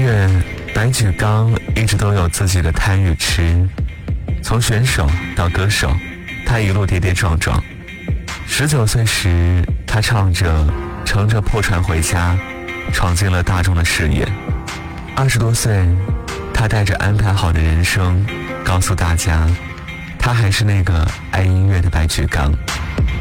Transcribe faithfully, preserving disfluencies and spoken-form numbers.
乐，白举纲一直都有自己的贪与吃，从选手到歌手，他一路跌跌撞撞。十九岁时，他唱着乘着破船回家，闯进了大众的视野。二十多岁，他带着安排好的人生，告诉大家，他还是那个爱音乐的白举纲。